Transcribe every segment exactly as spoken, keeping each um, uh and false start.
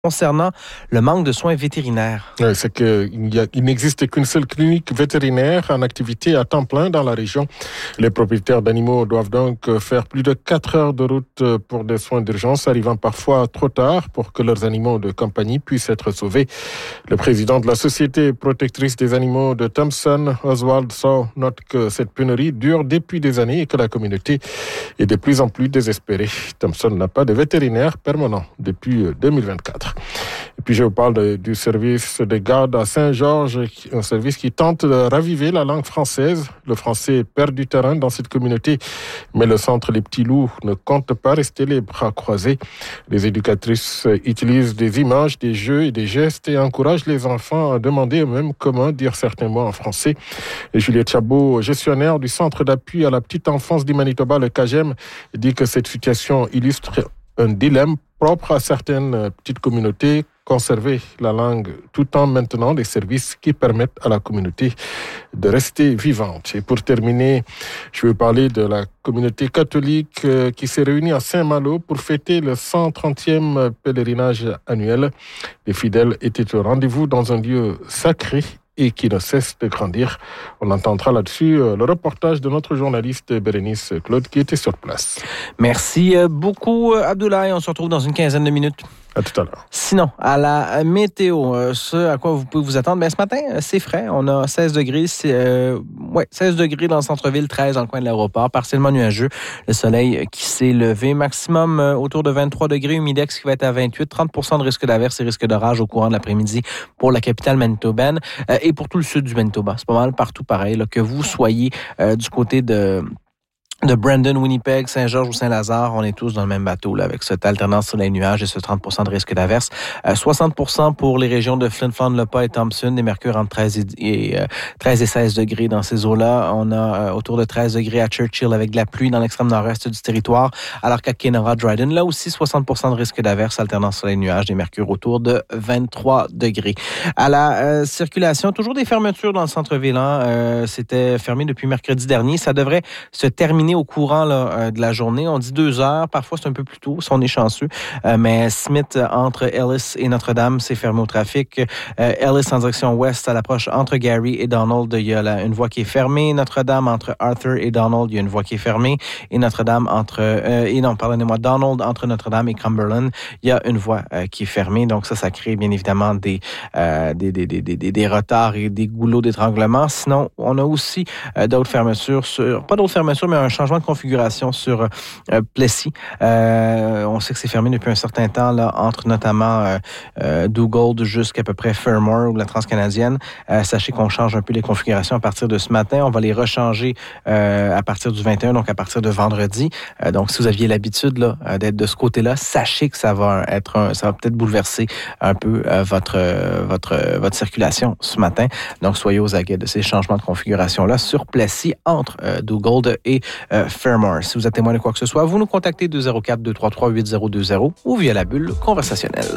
concernant le manque de soins vétérinaires. Oui, c'est qu'il y a, il n'existe qu'une seule clinique vétérinaire en activité à temps plein dans la région. Les propriétaires d'animaux doivent donc faire plus de quatre heures de route pour des soins d'urgence, arrivant parfois trop tard pour que leurs animaux de compagnie puissent être sauvés. Le président de la Société protectrice des animaux de Thompson, Oswald Saw, note que cette pénurie dure depuis des années et que la communauté est de plus en plus désespérée. Thompson n'a pas de vétérinaire permanent depuis deux mille vingt-quatre. Et puis je vous parle de, du service de garde à Saint-Georges, un service qui tente de raviver la langue française. Le français perd du terrain dans cette communauté, mais le centre Les Petits Loups ne compte pas rester les bras croisés. Les éducatrices utilisent des images, des jeux et des gestes et encouragent les enfants à demander eux-mêmes comment dire certains mots en français. Et Juliette Chabot, gestionnaire du centre d'appui à la petite enfance du Manitoba, le C A G E M, dit que cette situation illustre un dilemme propre à certaines petites communautés, conserver la langue tout en maintenant les services qui permettent à la communauté de rester vivante. Et pour terminer, je veux parler de la communauté catholique qui s'est réunie à Saint-Malo pour fêter le cent trentième pèlerinage annuel. Les fidèles étaient au rendez-vous dans un lieu sacré et qui ne cesse de grandir. On entendra là-dessus le reportage de notre journaliste Bérénice Claude qui était sur place. Merci beaucoup Abdoulaye. On se retrouve dans une quinzaine de minutes. À tout à l'heure. Sinon, à la météo, ce à quoi vous pouvez vous attendre, bien, ce matin, c'est frais. On a seize degrés, euh, ouais, seize degrés dans le centre-ville, treize dans le coin de l'aéroport, partiellement nuageux. Le soleil qui s'est levé. Maximum autour de vingt-trois degrés, humidex qui va être à vingt-huit, trente pour cent de risque d'averse et risque d'orage au courant de l'après-midi pour la capitale manitobaine euh, et pour tout le sud du Manitoba. C'est pas mal partout pareil, là, que vous soyez euh, du côté de... de Brandon, Winnipeg, Saint-Georges ou Saint-Lazare, on est tous dans le même bateau là, avec cette alternance soleil-nuage et ce trente pour cent de risque d'averse. Euh, soixante pour cent pour les régions de Flin Flon, Lepas et Thompson, des mercures entre treize et, et, euh, treize et seize degrés dans ces eaux-là. On a euh, autour de treize degrés à Churchill avec de la pluie dans l'extrême nord-est du territoire, alors qu'à Kenora, Dryden, là aussi soixante pour cent de risque d'averse, alternance soleil-nuage, des mercures autour de vingt-trois degrés. À la euh, circulation, toujours des fermetures dans le centre-ville. Hein. Euh, c'était fermé depuis mercredi dernier. Ça devrait se terminer au courant là, de la journée. On dit deux heures, parfois c'est un peu plus tôt si on est chanceux, euh, mais Smith entre Ellis et Notre-Dame, c'est fermé au trafic. Euh, Ellis en direction ouest à l'approche entre Gary et Donald, il y a là, une voie qui est fermée. Notre-Dame entre Arthur et Donald, il y a une voie qui est fermée. Et Notre-Dame entre... Euh, et non, pardonnez-moi, Donald entre Notre-Dame et Cumberland, il y a une voie euh, qui est fermée. Donc ça, ça crée bien évidemment des, euh, des, des, des, des, des, des retards et des goulots d'étranglement. Sinon, on a aussi euh, d'autres fermetures, sur, pas d'autres fermetures, mais un changement de configuration sur euh, Plessis. Euh, on sait que c'est fermé depuis un certain temps, là, entre notamment euh, euh, Dugald jusqu'à peu près Fermor ou la Transcanadienne. Euh, sachez qu'on change un peu les configurations à partir de ce matin. On va les rechanger euh, à partir du vingt et un, donc à partir de vendredi. Euh, donc, si vous aviez l'habitude là, d'être de ce côté-là, sachez que ça va être un, ça va peut-être bouleverser un peu euh, votre, euh, votre, euh, votre circulation ce matin. Donc, soyez aux aguets de ces changements de configuration-là sur Plessis entre euh, Dugald et Euh, Fairmore. Si vous êtes témoin de quoi que ce soit, vous nous contactez deux zéro quatre, deux trois trois, huit zéro deux zéro ou via la bulle conversationnelle.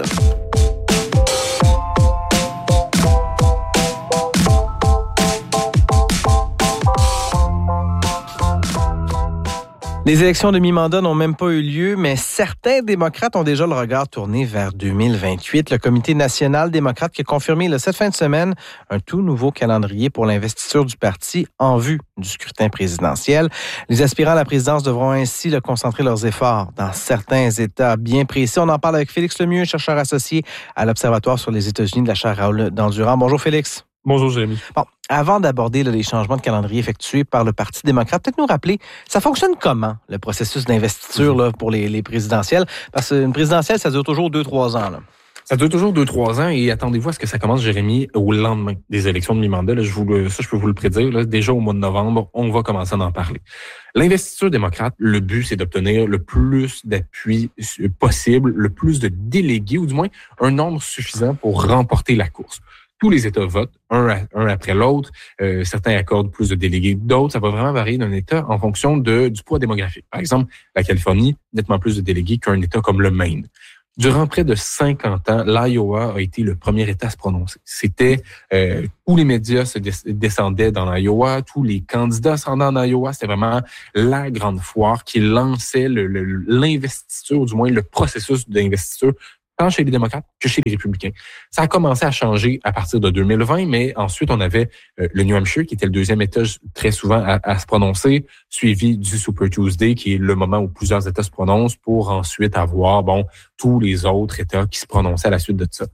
Les élections de mi-mandat n'ont même pas eu lieu, mais certains démocrates ont déjà le regard tourné vers deux mille vingt-huit. Le Comité national démocrate qui a confirmé là, cette fin de semaine un tout nouveau calendrier pour l'investiture du parti en vue du scrutin présidentiel. Les aspirants à la présidence devront ainsi là, concentrer leurs efforts dans certains États bien précis. On en parle avec Félix Lemieux, chercheur associé à l'Observatoire sur les États-Unis de la chaire Raoul Dandurand. Bonjour Félix. Bonjour Jérémy. Bon, avant d'aborder là, les changements de calendrier effectués par le Parti démocrate, peut-être nous rappeler, ça fonctionne comment, le processus d'investiture là, pour les, les présidentielles? Parce qu'une présidentielle, ça dure toujours deux, trois ans. Là. Ça dure toujours deux, trois ans et attendez-vous à ce que ça commence, Jérémy, au lendemain des élections de mi-mandat. Là, je vous le, ça, je peux vous le prédire. Là, déjà au mois de novembre, on va commencer à en parler. L'investiture démocrate, le but, c'est d'obtenir le plus d'appui possible, le plus de délégués, ou du moins un nombre suffisant pour remporter la course. Tous les États votent, un, à, un après l'autre. Euh, certains accordent plus de délégués que d'autres. Ça va vraiment varier d'un État en fonction de, du poids démographique. Par exemple, la Californie, nettement plus de délégués qu'un État comme le Maine. Durant près de cinquante ans, l'Iowa a été le premier État à se prononcer. C'était euh, tous les médias se descendaient dans l'Iowa, tous les candidats se rendaient en Iowa. C'était vraiment la grande foire qui lançait le, le, l'investiture, du moins le processus d'investiture tant chez les démocrates que chez les républicains. Ça a commencé à changer à partir de deux mille vingt, mais ensuite, on avait euh, le New Hampshire, qui était le deuxième État très souvent à, à se prononcer, suivi du Super Tuesday, qui est le moment où plusieurs États se prononcent pour ensuite avoir, bon, tous les autres États qui se prononçaient à la suite de ça.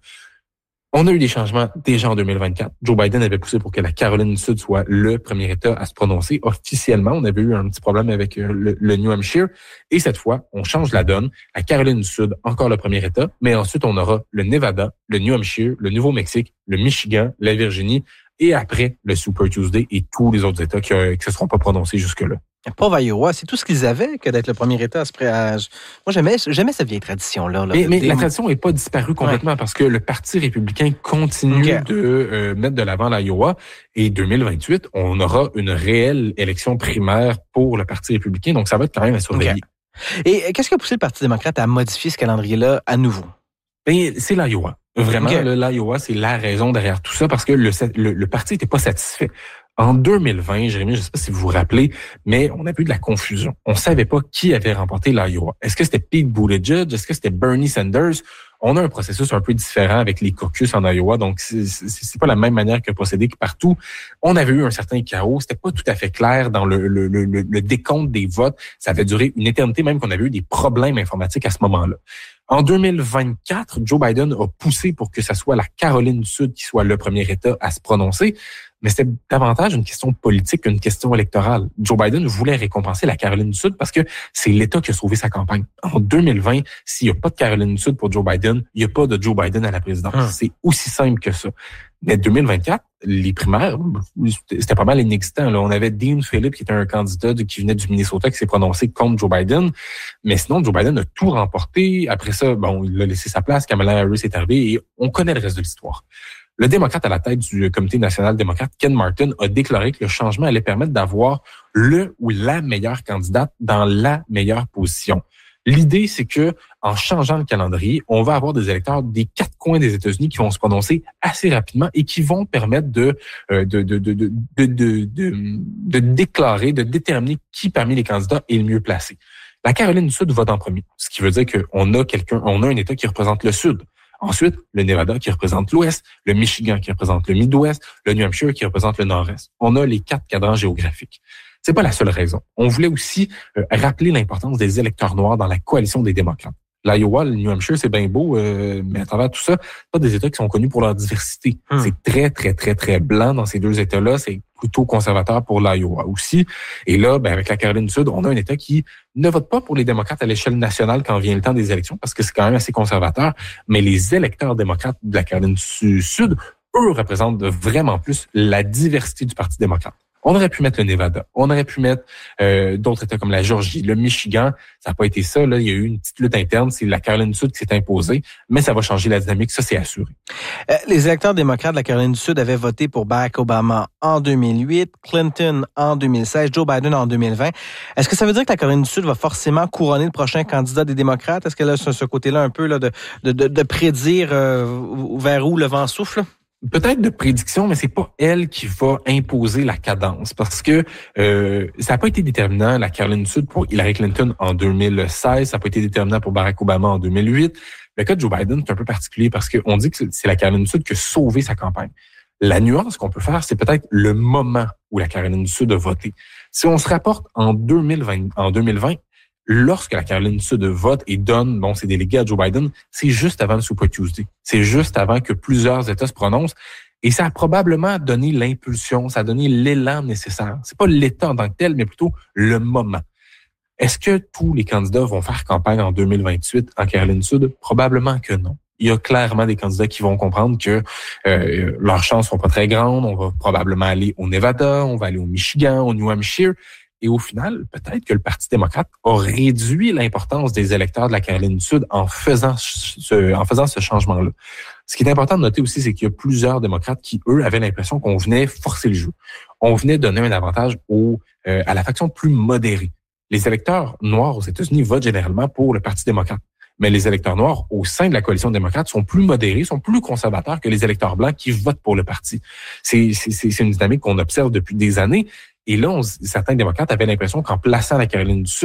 On a eu des changements déjà en deux mille vingt-quatre. Joe Biden avait poussé pour que la Caroline du Sud soit le premier État à se prononcer officiellement. On avait eu un petit problème avec le, le New Hampshire. Et cette fois, on change la donne. La Caroline du Sud, encore le premier État. Mais ensuite, on aura le Nevada, le New Hampshire, le Nouveau-Mexique, le Michigan, la Virginie. Et après, le Super Tuesday et tous les autres États qui ne se seront pas prononcés jusque-là. Pauvre Iowa, c'est tout ce qu'ils avaient que d'être le premier État à se pré... Moi, j'aimais, j'aimais cette vieille tradition-là. Là, mais mais des... la tradition n'est pas disparue complètement ouais. parce que le Parti républicain continue okay. de euh, mettre de l'avant l'Iowa. Et deux mille vingt-huit, on aura une réelle élection primaire pour le Parti républicain. Donc, ça va être quand même à surveiller. Okay. Et qu'est-ce qui a poussé le Parti démocrate à modifier ce calendrier-là à nouveau? Et c'est l'Iowa. Vraiment, okay. l'Iowa, c'est la raison derrière tout ça parce que le, le, le parti n'était pas satisfait. En deux mille vingt, Jérémy, je ne sais pas si vous vous rappelez, mais on a eu de la confusion. On ne savait pas qui avait remporté l'Iowa. Est-ce que c'était Pete Buttigieg? Est-ce que c'était Bernie Sanders? On a un processus un peu différent avec les caucus en Iowa, donc c'est, c'est, c'est pas la même manière que procéder que partout. On avait eu un certain chaos, c'était pas tout à fait clair dans le, le, le, le décompte des votes. Ça avait duré une éternité, même qu'on avait eu des problèmes informatiques à ce moment-là. En deux mille vingt-quatre, Joe Biden a poussé pour que ce soit la Caroline du Sud qui soit le premier État à se prononcer, mais c'était davantage une question politique qu'une question électorale. Joe Biden voulait récompenser la Caroline du Sud parce que c'est l'État qui a sauvé sa campagne. En deux mille vingt, s'il n'y a pas de Caroline du Sud pour Joe Biden, il n'y a pas de Joe Biden à la présidence. Hum. C'est aussi simple que ça. Mais deux mille vingt-quatre, les primaires, c'était pas mal inexistant. Là. On avait Dean Phillips, qui était un candidat qui venait du Minnesota, qui s'est prononcé contre Joe Biden. Mais sinon, Joe Biden a tout remporté. Après ça, bon, il a laissé sa place. Kamala Harris est arrivée et on connaît le reste de l'histoire. Le démocrate à la tête du Comité national démocrate, Ken Martin, a déclaré que le changement allait permettre d'avoir le ou la meilleure candidate dans la meilleure position. L'idée, c'est que en changeant le calendrier, on va avoir des électeurs des quatre coins des États-Unis qui vont se prononcer assez rapidement et qui vont permettre de de de de de de, de, de, de déclarer, de déterminer qui parmi les candidats est le mieux placé. La Caroline du Sud vote en premier, ce qui veut dire qu'on a quelqu'un, on a un État qui représente le Sud. Ensuite, le Nevada qui représente l'Ouest, le Michigan qui représente le Midwest, le New Hampshire qui représente le Nord-Est. On a les quatre cadrans géographiques. C'est pas la seule raison. On voulait aussi euh, rappeler l'importance des électeurs noirs dans la coalition des démocrates. L'Iowa, le New Hampshire, c'est bien beau, euh, mais à travers tout ça, c'est pas des États qui sont connus pour leur diversité. Hum. C'est très, très, très, très blanc dans ces deux États-là. C'est plutôt conservateur pour l'Iowa aussi. Et là, ben, avec la Caroline du Sud, on a un État qui ne vote pas pour les démocrates à l'échelle nationale quand vient le temps des élections, parce que c'est quand même assez conservateur. Mais les électeurs démocrates de la Caroline du Sud, eux, représentent vraiment plus la diversité du Parti démocrate. On aurait pu mettre le Nevada, on aurait pu mettre euh, d'autres États comme la Géorgie, le Michigan. Ça n'a pas été ça. Là, il y a eu une petite lutte interne. C'est la Caroline du Sud qui s'est imposée, mais ça va changer la dynamique. Ça, c'est assuré. Euh, les électeurs démocrates de la Caroline du Sud avaient voté pour Barack Obama en deux mille huit, Clinton en deux mille seize, Joe Biden en deux mille vingt. Est-ce que ça veut dire que la Caroline du Sud va forcément couronner le prochain candidat des démocrates? Est-ce qu'elle a ce, ce côté-là un peu là, de, de, de, de prédire euh, vers où le vent souffle? Peut-être de prédiction, mais c'est pas elle qui va imposer la cadence parce que euh, ça n'a pas été déterminant, la Caroline du Sud, pour Hillary Clinton en deux mille seize, ça n'a pas été déterminant pour Barack Obama en deux mille huit. Le cas de Joe Biden, c'est un peu particulier parce qu'on dit que c'est la Caroline du Sud qui a sauvé sa campagne. La nuance qu'on peut faire, c'est peut-être le moment où la Caroline du Sud a voté. Si on se rapporte en deux mille vingt, en deux mille vingt, lorsque la Caroline du Sud vote et donne bon, ses délégués à Joe Biden, c'est juste avant le Super Tuesday. C'est juste avant que plusieurs États se prononcent. Et ça a probablement donné l'impulsion, ça a donné l'élan nécessaire. C'est pas l'État en tant que tel, mais plutôt le moment. Est-ce que tous les candidats vont faire campagne en deux mille vingt-huit en Caroline du Sud? Probablement que non. Il y a clairement des candidats qui vont comprendre que euh, leurs chances sont pas très grandes. On va probablement aller au Nevada, on va aller au Michigan, au New Hampshire. Et au final, peut-être que le Parti démocrate a réduit l'importance des électeurs de la Caroline du Sud en faisant ce, en faisant ce changement-là. Ce qui est important de noter aussi, c'est qu'il y a plusieurs démocrates qui, eux, avaient l'impression qu'on venait forcer le jeu. On venait donner un avantage au, euh, à la faction plus modérée. Les électeurs noirs aux États-Unis votent généralement pour le Parti démocrate. Mais les électeurs noirs au sein de la coalition démocrate sont plus modérés, sont plus conservateurs que les électeurs blancs qui votent pour le parti. C'est, c'est, c'est une dynamique qu'on observe depuis des années. Et là, on, certains démocrates avaient l'impression qu'en plaçant la Caroline du Sud,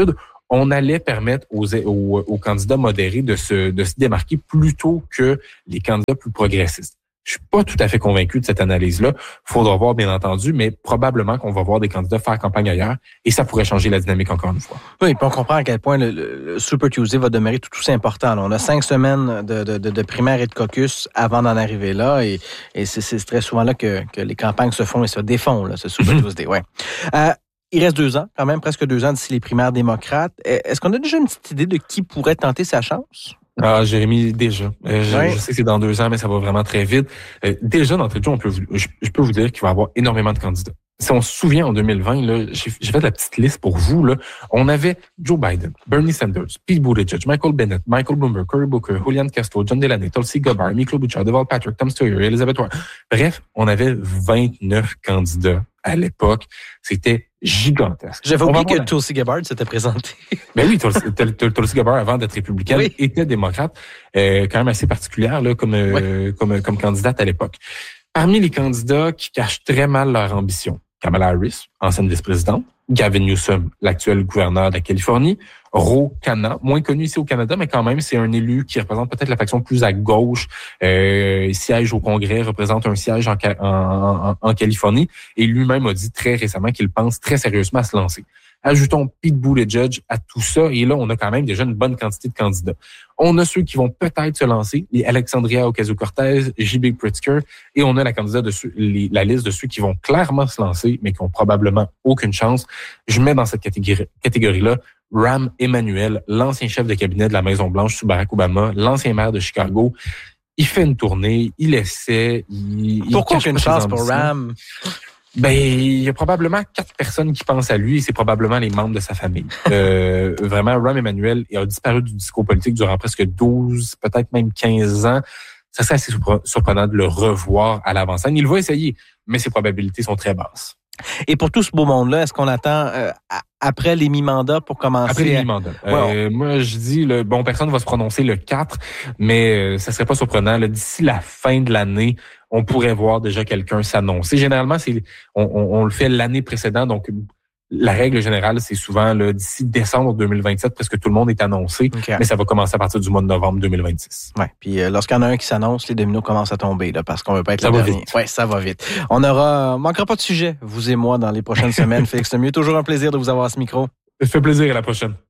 on allait permettre aux, aux, aux candidats modérés de se, de se démarquer plutôt que les candidats plus progressistes. Je suis pas tout à fait convaincu de cette analyse-là. Faudra voir, bien entendu, mais probablement qu'on va voir des candidats faire campagne ailleurs et ça pourrait changer la dynamique encore une fois. Oui, puis on comprend à quel point le, le Super Tuesday va demeurer tout aussi important. Là, on a cinq semaines de, de, de, de primaire et de caucus avant d'en arriver là et, et c'est, c'est très souvent là que, que les campagnes se font et se défont, là, ce Super Tuesday. Ouais. Euh, il reste deux ans, quand même, presque deux ans d'ici les primaires démocrates. Est-ce qu'on a déjà une petite idée de qui pourrait tenter sa chance? Ah, Jérémy, déjà. Euh, je, ouais. je sais que c'est dans deux ans, mais ça va vraiment très vite. Euh, déjà, d'entrée de jeu, on peut, je, je peux vous dire qu'il va y avoir énormément de candidats. Si on se souvient, en deux mille vingt, là, j'ai, j'ai fait la petite liste pour vous. Là, on avait Joe Biden, Bernie Sanders, Pete Buttigieg, Michael Bennet, Michael Bloomberg, Cory Booker, Julian Castro, John Delaney, Tulsi Gabbard, Michael Bouchard, Deval Patrick, Tom Steyer, Elizabeth Warren. Bref, on avait vingt-neuf candidats à l'époque. C'était gigantesque. J'avais oublié que Tulsi Gabbard s'était présenté. Ben oui, Tulsi, Tulsi Gabbard, avant d'être républicaine, oui. était démocrate, euh, quand même assez particulière là, comme, euh, oui. comme, comme candidate à l'époque. Parmi les candidats qui cachent très mal leur ambition, Kamala Harris, ancienne vice-présidente, Gavin Newsom, l'actuel gouverneur de la Californie, Ro Khanna, moins connu ici au Canada, mais quand même, c'est un élu qui représente peut-être la faction plus à gauche, euh, siège au Congrès, représente un siège en, en, en, en Californie, et lui-même a dit très récemment qu'il pense très sérieusement à se lancer. Ajoutons Pete Buttigieg à tout ça, et là, on a quand même déjà une bonne quantité de candidats. On a ceux qui vont peut-être se lancer, les Alexandria Ocasio-Cortez, J B Pritzker, et on a la candidat de ceux, les, la liste de ceux qui vont clairement se lancer, mais qui ont probablement aucune chance. Je mets dans cette catégorie, catégorie-là Rahm Emanuel, l'ancien chef de cabinet de la Maison-Blanche sous Barack Obama, l'ancien maire de Chicago. Il fait une tournée, il essaie, il... Pourquoi il aucune chance pour Rahm? Ben, il y a probablement quatre personnes qui pensent à lui et c'est probablement les membres de sa famille. Euh, vraiment, Rahm Emanuel a disparu du discours politique durant presque douze, peut-être même quinze ans. Ça serait assez surprenant de le revoir à l'avant-scène. Il va essayer, mais ses probabilités sont très basses. Et pour tout ce beau monde-là, est-ce qu'on attend euh, après les mi-mandats pour commencer? Après les mi-mandats. À... Euh, moi, je dis, le, bon, personne ne va se prononcer le quatre, mais euh, ça serait pas surprenant. Là, d'ici la fin de l'année, on pourrait voir déjà quelqu'un s'annoncer. Généralement, c'est on, on, on le fait l'année précédente, donc la règle générale, c'est souvent là, d'ici décembre deux mille vingt-sept, presque tout le monde est annoncé, okay. mais ça va commencer à partir du mois de novembre deux mille vingt-six. Ouais. Puis euh, lorsqu'il y en a un qui s'annonce, les dominos commencent à tomber là, parce qu'on veut pas être ça le va dernier. Vite. Ouais, ça va vite. On aura, on manquera pas de sujet, vous et moi, dans les prochaines semaines. Félix Lemieux, toujours un plaisir de vous avoir à ce micro. Ça fait plaisir, à la prochaine.